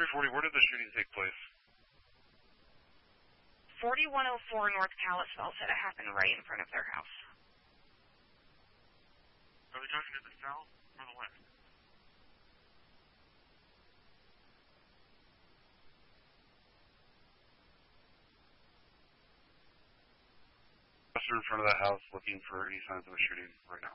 340, where did the shooting take place? 4104 North Kalispell said it happened right in front of their house. Are they talking to the south or the west? Officer in front of the house looking for any signs of a shooting right now.